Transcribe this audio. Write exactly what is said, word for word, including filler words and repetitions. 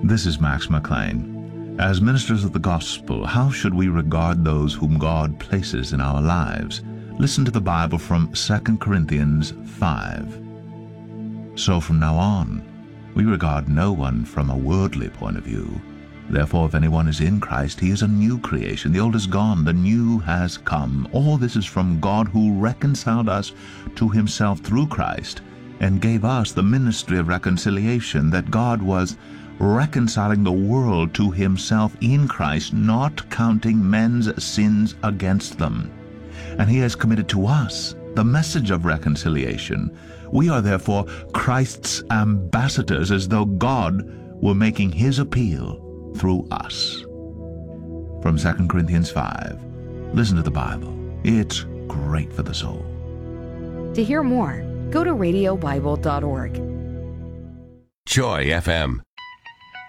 This is Max McLean. As ministers of the gospel, how should we regard those whom God places in our lives? Listen to the Bible from Second Corinthians five. So from now on, we regard no one from a worldly point of view. Therefore, if anyone is in Christ, he is a new creation. The old is gone, the new has come. All this is from God, who reconciled us to himself through Christ and gave us the ministry of reconciliation, that God was reconciling the world to himself in Christ, not counting men's sins against them. And he has committed to us the message of reconciliation. We are therefore Christ's ambassadors, as though God were making his appeal through us. From Second Corinthians five. Listen to the Bible. It's great for the soul. To hear more, go to radio bible dot org. Joy F M.